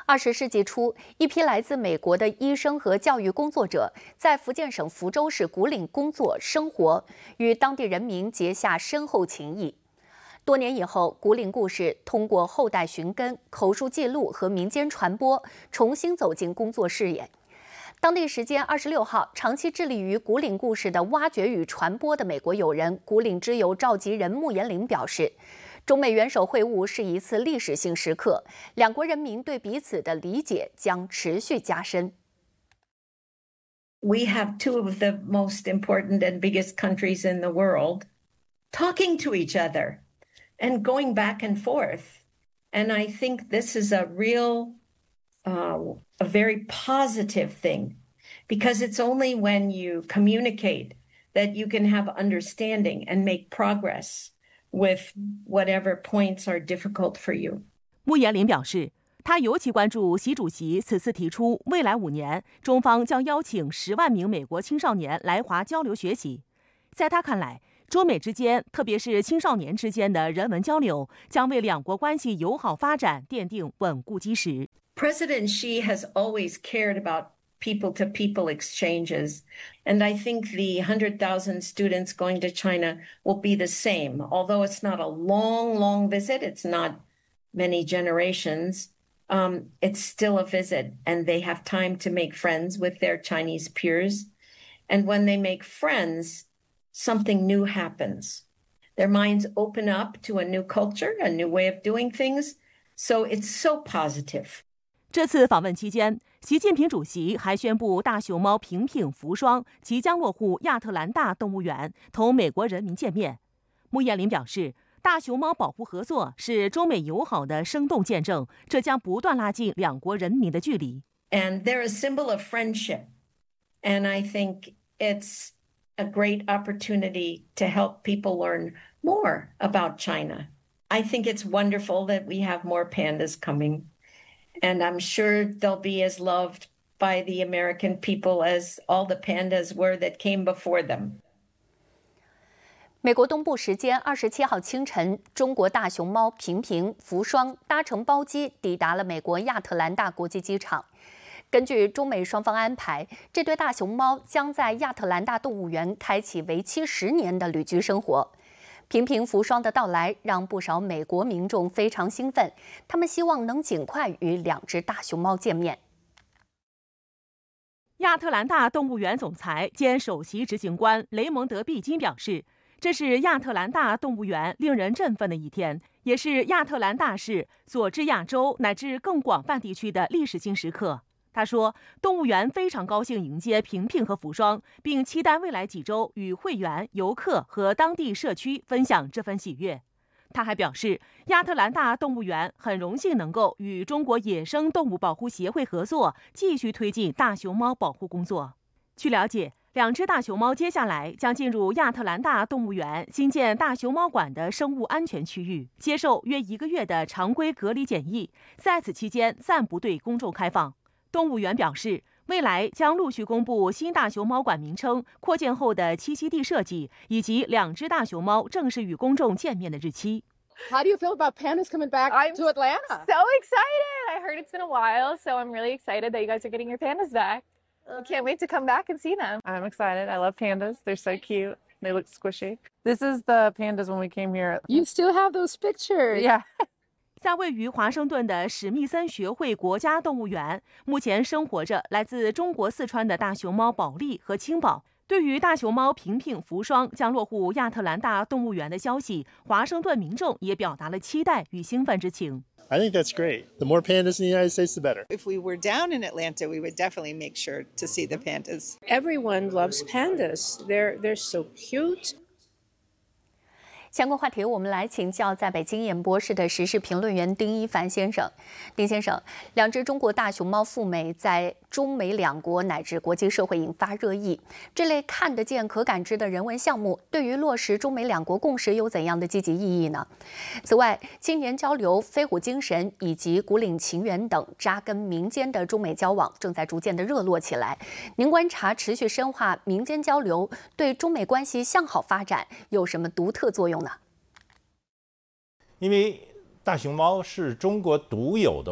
20世纪初，一批来自美国的医生和教育工作者在福建省福州市古岭工作生活，与当地人民结下深厚情谊。多年以后，古岭故事通过后代寻根、口述记录和民间传播，重新走进工作视野。当地时间26号，长期致力于古岭故事的挖掘与传播的美国友人、古岭之友召集人穆延龄表示，中美元首会晤是一次历史性时刻，两国人民对彼此的理解将持续加深。 We have two of the most important and biggest countries in the world talking to each other and going back and forth. And I think this is a very positive thing, because it's only when you communicate that you can have understanding and make progress with whatever points are difficult for you. 穆延龄表示，他尤其关注习主席此次提出，未来5年，中方将邀请10万名美国青少年来华交流学习。在他看来，中美之间，特别是青少年之间的人文交流，将为两国关系友好发展奠定稳固基石。 President Xi has always cared about people-to-people exchanges, and I think the 100,000 students going to China will be the same. Although it's not a long visit, it's not many generations, it's still a visit, and they have time to make friends with their Chinese peers. And when they make friends, something new happens. Their minds open up to a new culture, a new way of doing things. So it's so positive. 这次访问期间，习近平主席还宣布大熊猫平平福双即将落户亚特兰大动物园，同美国人民见面。穆延龄表示，大熊猫保护合作是中美友好的生动见证，这将不断拉近两国人民的距离。 And they're a symbol of friendship. And I think it's a great opportunity to help people learn more about China. I think it's wonderful that we have more pandas coming. And I'm sure they'll be as loved by the American people as all the pandas were that came before them. 美国东部时间27号清晨，中国大熊猫平平福双搭乘包机抵达了美国亚特兰大国际机场。根据中美双方安排，这对大熊猫将在亚特兰大动物园开启为期10年的旅居生活。平平福双的到来让不少美国民众非常兴奋，他们希望能尽快与2只大熊猫见面。 亚特兰大动物园总裁兼首席执行官雷蒙德·毕金表示，这是亚特兰大动物园令人振奋的一天，也是亚特兰大市佐治亚州乃至更广泛地区的历史性时刻。他说，动物园非常高兴迎接平平和福双，并期待未来几周与会员、游客和当地社区分享这份喜悦。他还表示，亚特兰大动物园很荣幸能够与中国野生动物保护协会合作，继续推进大熊猫保护工作。据了解，2只大熊猫接下来将进入亚特兰大动物园新建大熊猫馆的生物安全区域，接受约1个月的常规隔离检疫，在此期间暂不对公众开放。动物园表示，未来将陆续公布新大熊猫馆名称、扩建后的栖息地设计，以及2只大熊猫正式与公众见面的日期。 How do you feel about pandas coming back to Atlanta? So excited! I heard it's been a while, so I'm really excited that you guys are getting your pandas back. I can't wait to come back and see them. I'm excited. I love pandas. They're so cute. They look squishy. This is the pandas when we came here. You still have those pictures? Yeah. 在位于华盛顿的史密森学会国家动物园，目前生活着来自中国四川的大熊猫保利和青宝。对于大熊猫平平福双将落户亚特兰大动物园的消息，华盛顿民众也表达了期待与兴奋之情。 I think that's great. The more pandas in the United States, the better. If we were down in Atlanta, we would definitely make sure to see the pandas. Everyone loves pandas. They're so cute. 相关话题，我们来请教在北京演播室的时事评论员丁一凡先生。丁先生，2只中国大熊猫赴美，在中美2国乃至国际社会引发热议。这类看得见、可感知的人文项目，对于落实中美2国共识有怎样的积极意义呢？此外，青年交流、飞虎精神以及古岭情缘等扎根民间的中美交往，正在逐渐的热络起来。您观察持续深化民间交流，对中美关系向好发展有什么独特作用呢？ 因为大熊猫是中国独有的